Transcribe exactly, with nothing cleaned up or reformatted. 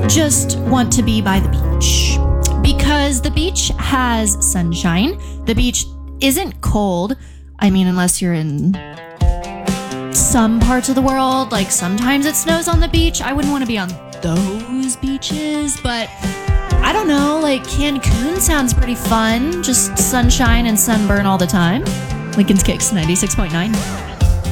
just want to be by the beach. Because the beach has sunshine. The beach isn't cold. I mean, unless you're in some parts of the world, like sometimes it snows on the beach. I wouldn't want to be on those beaches, but I don't know, like Cancun sounds pretty fun. Just sunshine and sunburn all the time. Lincoln's Kicks ninety-six point nine.